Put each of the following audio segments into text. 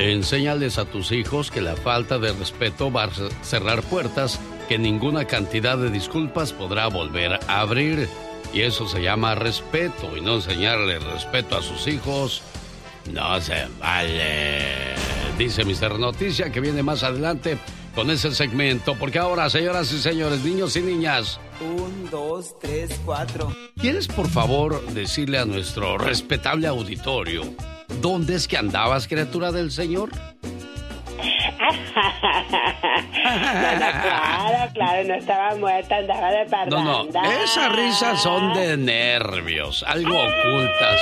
Enséñales a tus hijos que la falta de respeto va a cerrar puertas que ninguna cantidad de disculpas podrá volver a abrir. Y eso se llama respeto. Y no enseñarle respeto a sus hijos no se vale. Dice Mr. Noticia, que viene más adelante con ese segmento. Porque ahora, señoras y señores, niños y niñas, 1, 2, 3, 4. ¿quieres por favor decirle a nuestro respetable auditorio dónde es que andabas, criatura del Señor? Claro, no estaba muerta, andaba de parranda. No, esas risas son de nervios, algo ocultas.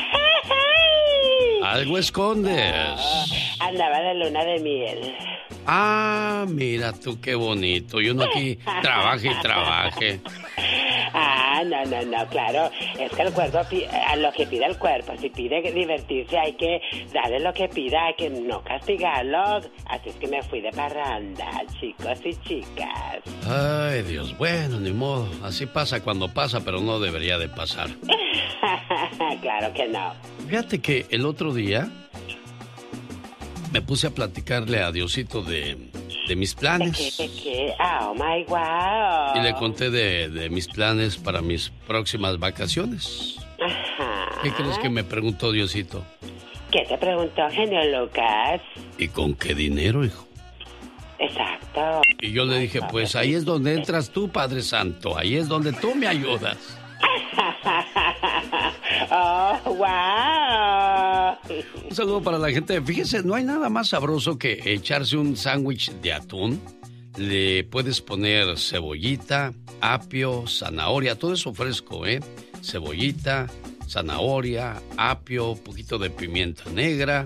Algo escondes. Andaba de luna de miel. Ah, mira tú qué bonito. Y uno aquí trabaje y trabaje. No, claro. Es que el cuerpo, a lo que pide el cuerpo. Si pide divertirse, hay que darle lo que pida, hay que no castigarlo. Así es que me fui de parranda, chicos y chicas. Ay, Dios, bueno, ni modo. Así pasa cuando pasa, pero no debería de pasar. Claro que no. Fíjate que el otro día me puse a platicarle a Diosito de mis planes. ¿De qué? Oh, my wow. Y le conté de mis planes para mis próximas vacaciones. Ajá. ¿Qué crees que me preguntó Diosito? ¿Qué te preguntó, genio Lucas? ¿Y con qué dinero, hijo? Exacto. Y yo le dije, pues ahí es donde entras tú, Padre Santo. Ahí es donde tú me ayudas. Oh, wow. Un saludo para la gente. Fíjese, no hay nada más sabroso que echarse un sándwich de atún. Le puedes poner cebollita, apio, zanahoria, todo eso fresco, ¿eh? Cebollita, zanahoria, apio, un poquito de pimienta negra,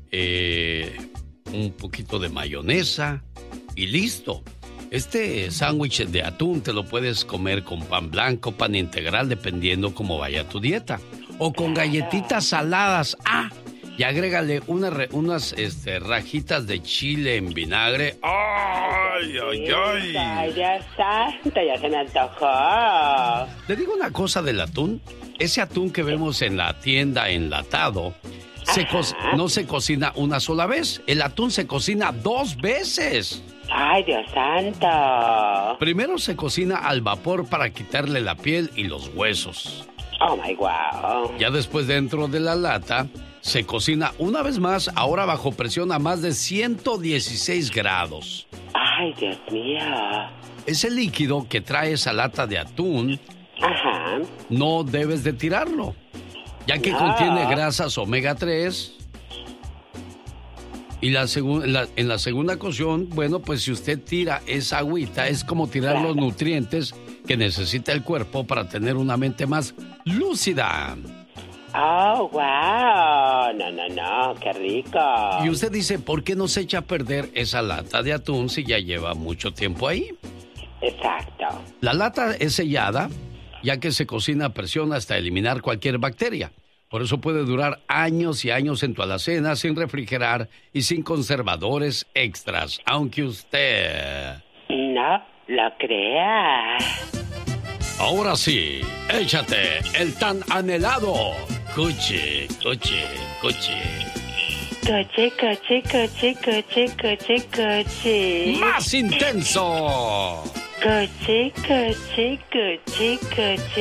un poquito de mayonesa y listo. Este sándwich de atún te lo puedes comer con pan blanco, pan integral, dependiendo cómo vaya tu dieta. O con galletitas saladas. Y agrégale unas rajitas de chile en vinagre. ¡Ay! Ay, Dios santo, ya se me antojó. Le digo una cosa del atún. Ese atún que vemos en la tienda enlatado no se cocina una sola vez. El atún se cocina 2 veces. Ay, Dios santo. Primero se cocina al vapor para quitarle la piel y los huesos. Oh, my wow. Ya después, dentro de la lata, se cocina una vez más, ahora bajo presión a más de 116 grados. Ay, Dios mío. Ese líquido que trae esa lata de atún, ajá, no debes de tirarlo, ya que contiene grasas omega 3. Y en la segunda cocción, bueno, pues si usted tira esa agüita, es como tirar los nutrientes que necesita el cuerpo para tener una mente más lúcida. Oh, wow. No, qué rico. Y usted dice, ¿por qué no se echa a perder esa lata de atún si ya lleva mucho tiempo ahí? Exacto. La lata es sellada, ya que se cocina a presión hasta eliminar cualquier bacteria. Por eso puede durar años y años en tu alacena sin refrigerar y sin conservadores extras, aunque usted no lo crea. Ahora sí, échate el tan anhelado Cuchi. Coche. ¡Más intenso! Coche.